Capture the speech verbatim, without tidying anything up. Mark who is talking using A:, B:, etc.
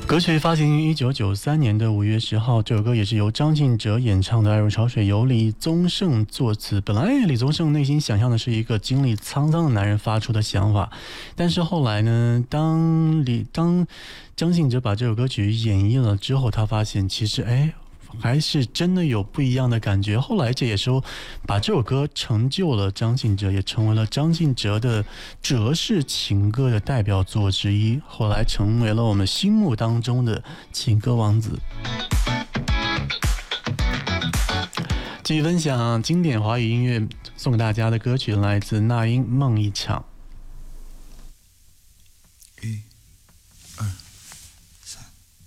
A: 歌曲发行于一九九三年的五月十号，这首歌也是由张信哲演唱的《爱如潮水》，由李宗盛作词。本来李宗盛内心想象的是一个经历沧桑的男人发出的想法，但是后来呢，当李当张信哲把这首歌曲演绎了之后，他发现其实哎。还是真的有不一样的感觉。后来这也是把这首歌成就了张信哲，也成为了张信哲的哲式情歌的代表作之一，后来成为了我们心目当中的情歌王子。继续分享经典华语音乐送给大家的歌曲，来自那英《梦一场》。